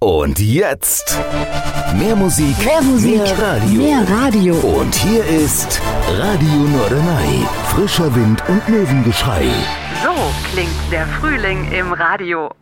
Und jetzt mehr Musik, mehr Radio. Und hier ist Radio Norderney. Frischer Wind und Möwengeschrei. So klingt der Frühling im Radio.